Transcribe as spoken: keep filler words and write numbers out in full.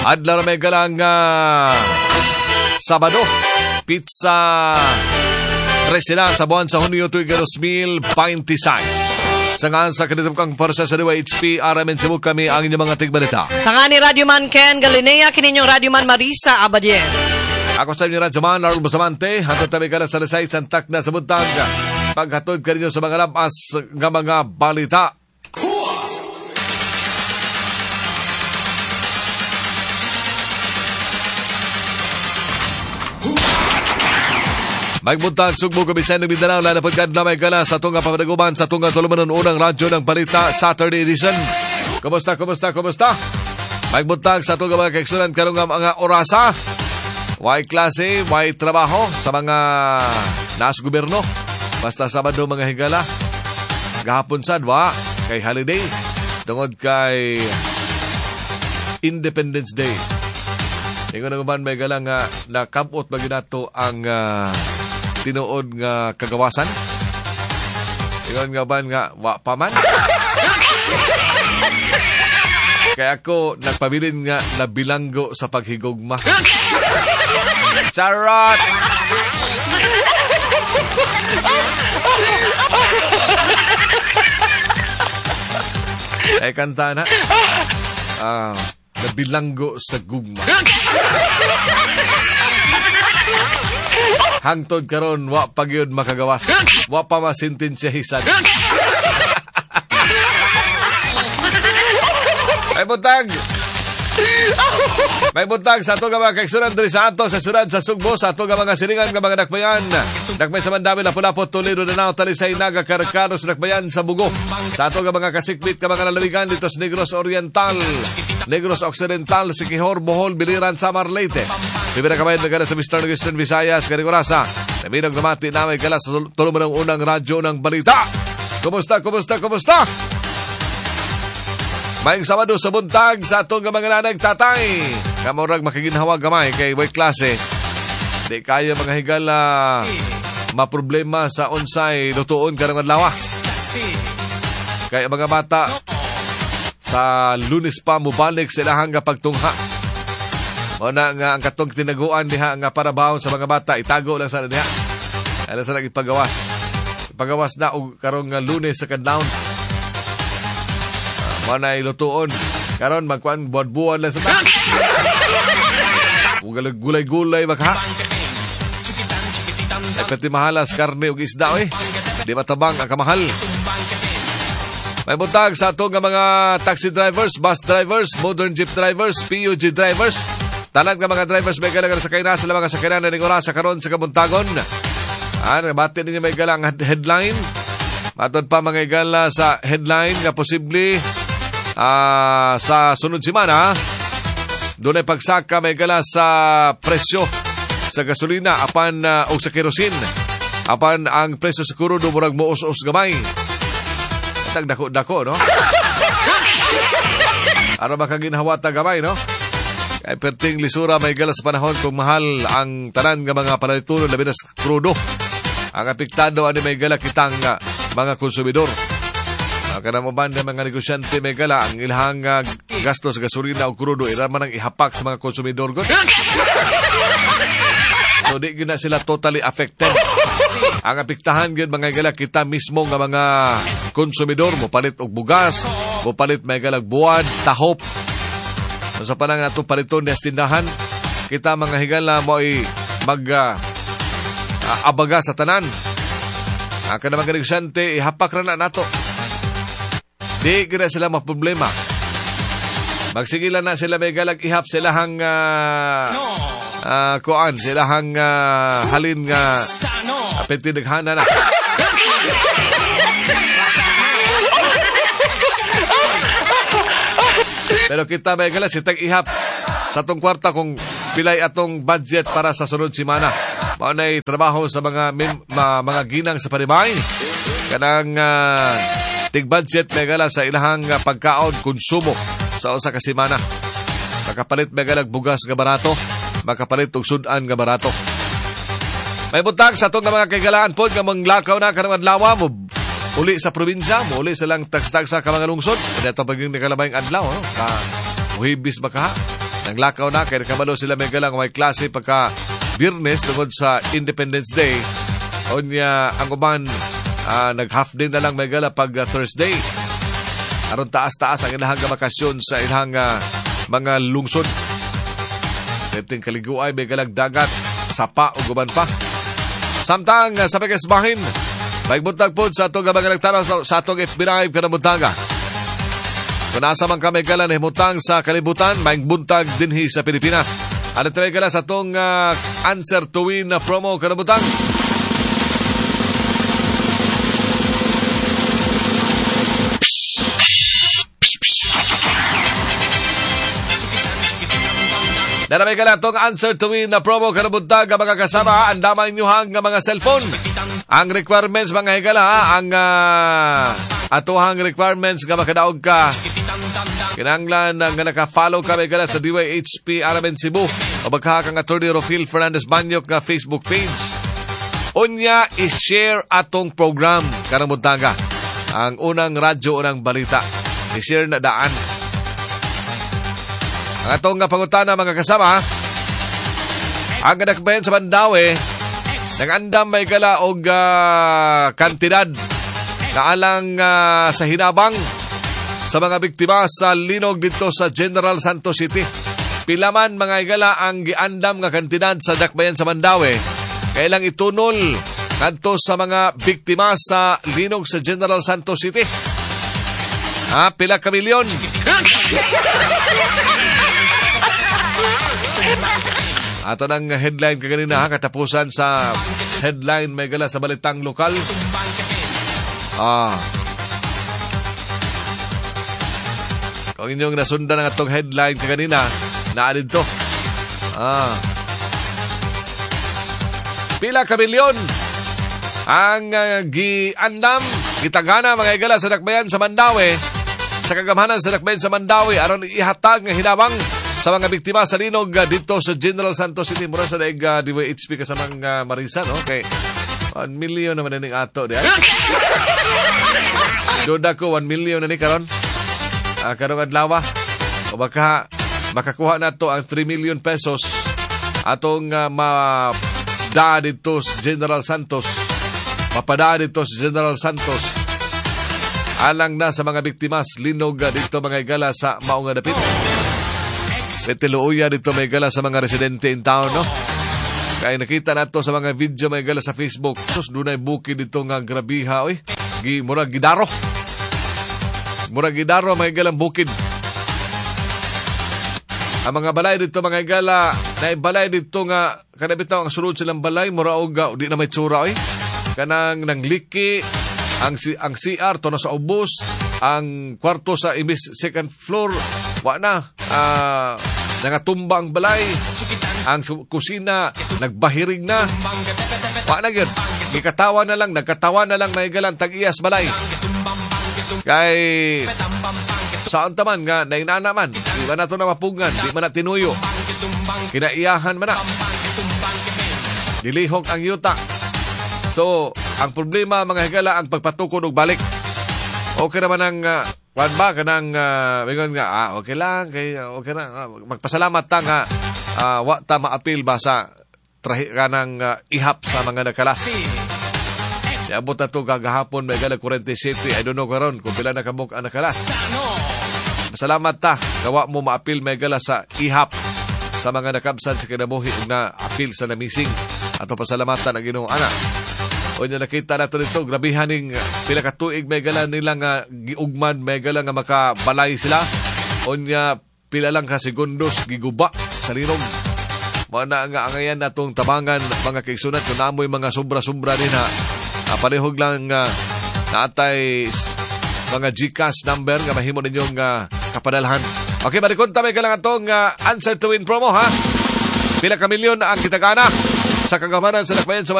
Adlar may galang uh, Sabado, pizza resina sa buwan sa Hunyo tuig two thousand twenty-six. Sangan sa kanitong kang parsa sa D W H P, aramin sa kami ang inyong mga tigbalita. Sangan ni Radio Man Ken Galinea, kininyong Radio Man Marisa Abadies. Ako sa inyo Radio Man, Larul Basamante, hatod tabi ka na sa Lasay, Santak na sa Buntag. Paghatod ka ninyo sa mga labas ng mga balita. Magbuntag sugbo Kabisayan ng Mindanao, lalapad ka na may gala sa tunga pamadaguban sa tunga tulumanon unang radyo ng balita Saturday edition. Kumusta, kumusta, kumusta? Magbuntag sa tunga mga kaiksunan karong mga orasa. Way klase, way trabaho sa mga nas gobyerno. Basta Sabado mga higala. Gahapon sadwa kay holiday. Tungod kay Independence Day. Ingon nga man may galang nga nakabot maginato ang uh, tinuod nga kagawasan. Ingon nga ban nga wa pa man. Kaya ako nagpabilin nga na bilanggo sa paghigugma. Charot! Ay kanta na. Ah, na bilanggo sa gugma. Hangtod karon wa pagyud makagawas. Wa pa masintensyahisan. May buntag. May buntag sa ato nga mga kaigsunan diri sa ato sa syudad sa Sugbo, sa ato nga mga silingan nga mga dakbayan. Dakbayan sa Mandawi, Lapu-Lapu, Toledo, Danao, Talisay, Naga, Carcaro, sa dakbayan sa Bugo. Sa ato nga mga kasikbit nga mga lalawigan dito sa Negros Oriental, Negros Occidental, Siquijor, Bohol, Biliran, Samar, Leyte. Bibira kabayan na gana sa Mister Eastern Visayas, Carigorasa. Naminang namati na may galas sa tuluman ng unang radyo ng balita. Kumusta, kumusta, kumusta? Maing Sabado sa buntag sa atong mga nanay tatay. Kamurag makaginhawa gamay kay way klase. Di kaya mga higala maproblema sa unsay lutuon karong adlaw. Kaya mga bata sa Lunes pa mubalik sa ilahang nga pagtungha. Una nga ang katong tinaguan diha nga para baon sa mga bata itago lang sa diha. Ano sa nagipagawas. Ipagawas na og karong Lunes sa kadlawon. Manay lutuon. Karon magkuan buwan-buwan lang sa ta. Gulay-gulay baka. Ay pati mahalas karne ug isda eh. Di matabang ang kamahal. May buntag sa ato nga mga taxi drivers, bus drivers, modern jeep drivers, P U G drivers. Tanan nga mga drivers may galang sa kayna sa mga sakyanan na ningora sa karon sa kabuntagon. Ah, nabati ninyo may galang headline. Matod pa mga igala sa headline nga posible Uh, sa sunod simana, doon ay pagsaka may gala sa presyo sa gasolina apan uh, o sa kerosin. Apan ang presyo sa crudo murag moos-os gamay. Tag dako-dako, no? Ara makaginhawata gamay, no? Kay perting lisura may gala sa panahon kung mahal ang tanan nga mga panalituno labi na sa crudo. Ang apektado ani may gala kitang uh, mga konsumidor. Kada mo banda mga negosyante may gala ang ilahang uh, gastos sa gasolina o crudo iraman ang ihapak sa mga konsumidor ko. So di gina sila totally affected. Ang apektahan gyud mga gala kita mismo nga mga konsumidor mo palit og bugas, mo palit may galag buwad, tahop. So, sa panang ato paliton des tindahan, kita mga higala mo ay mag uh, uh, abaga sa tanan. Ang kada mga negosyante ihapak ra na nato. Di gina sila maproblema. Magsigilan na sila may galag ihap silahang uh, uh, kuan, silahang uh, halin nga uh, petinaghana na. Pero kita may galas itag ihap sa atong kwarta kung pilay atong budget para sa sunod simana. Maunay trabaho sa mga mim, ma, mga ginang sa panibay. Kanang uh, tig-budget may gala sa ilahang uh, pagkaon, konsumo sa usa ka semana. Makapalit may galag bugas nga barato, makapalit og sudan nga barato. May buntag sa itong mga kagalaan po nga manglakaw na karang adlaw mo uli sa probinsya, mo uli silang tags-tag sa mga lungsod. Ito paging nakalabayang adlaw, no? Ka Huibis ba ka? Naglakaw na kay nakabalo sila may galang may klase pagka Biyernes tungod sa Independence Day. Onya ang uban uh, nag-half day na lang may gala pag uh, Thursday. Aron taas-taas ang ilahang bakasyon sa ilahang uh, mga lungsod. Perting kaliguay may galang dagat, sapa o guban pa. Samtang uh, sa pagkasbahin, may buntag po sa itong mga nagtanaw sa, sa itong F B Live ka na buntaga. Kung nasa man kami gala na himutang sa kalibutan, may buntag dinhi sa Pilipinas. Ano tayo gala sa itong uh, answer to win na promo ka na buntag? Naramay ka lang itong answer to win na promo ka na buntag mga kasama. Ang damay nyohang mga cellphone. Ang requirements mga higala, ang uh, atuhang requirements nga makadaog ka. Kinanglan nga naka-follow ka mga higala sa D Y H P Aramen Cebu o magkakang Attorney Rofil Fernandez Banyok nga Facebook page. Unya, i-share atong program kanamutaga. Ang unang radyo, unang balita. I-share na daan. Ang atong nga pangutana mga kasama, ang ganakbayan sa Mandawi, nag-andam may gala og uh, kantidad na alang uh, sa hinabang sa mga biktima sa linog dito sa General Santos City. Pilaman mga igala ang giandam nga kantidad sa dakbayan sa Mandawi. Kailang itunol ngadto sa mga biktima sa linog sa General Santos City. Ha, pila ka milyon? Ato ng headline kaganina ha, katapusan sa headline may gala sa balitang lokal. Ah. Kung inyong nasundan ng atong headline kaganina, naalid to. Ah. Pila ka milyon ang uh, giandam, gitagana mga igala sa dakbayan sa Mandawi, sa kagamhanan sa dakbayan sa Mandawi, aron ihatag nga hinabang sa mga biktima sa linog uh, dito sa General Santos City. Mura sa daig uh, D Y H P kasamang uh, Marisa, no? Okay. one million naman na ning ato. Doda ko, one million na ni karon. Uh, karong adlaw. O baka makakuha na to ang three million pesos atong uh, mada dito sa General Santos. Mapada dito sa General Santos. Alang na sa mga biktima sa linog uh, dito mga igala sa maong dapit. Itiluuya dito may gala sa mga residente in town, no? Kaya nakita nato sa mga video may gala sa Facebook. Sus, doon ay buki dito nga grabiha, oy. Gi, murag gidaro. Murag gidaro, may galang bukid. Ang mga balay dito, mga gala, na balay dito nga, kanabitaw ang sunod silang balay, murag o di na may tsura, oy. Kanang nangliki, ang, ang C R, to na sa ubos, ang kwarto sa imbis second floor, wa na, ah, uh, nangatumba ang balay, ang kusina nagbahirig na, wa na gyud, gikatawa na lang, nagkatawa na lang may galang tag-iyas balay. Kay saan taman nga nainana man, di man nato na mapugan, di man na tinuyo, kinaiyahan man na, dilihok ang yuta. So ang problema mga higala ang pagpatukod og balik. Okay naman ang uh, wan ba kanang uh, nga ah, okay lang kay uh, okay na uh, magpasalamat ta nga uh, wa ta maapil ba sa trahi kanang uh, ihap sa mga nakalas. Siabot na to gagahapon may gala forty-seven, I don't know karon kung pila na kamok ang nakalas. Pasalamat ta gawa mo maapil may gala sa ihap sa mga nakabsan sa kinabuhi na apil sa namising ato pasalamatan ang Ginoo ana. O niya nakita nato dito, grabihaning pila ka tuig may gala nilang uh, giugman, may gala nga makabalay sila. O niya pila lang ka segundos giguba sa linog. Mana nga angayan natong tabangan mga kaigsunan kung namoy mga sobra-sobra din ha. Uh, parehog lang uh, natay mga GCash number nga mahimo ninyong uh, kapadalhan. Okay, balikunta may galang atong uh, answer to win promo ha. Pila ka milyon ang kitagana sa kagamanan sa dakbayan sa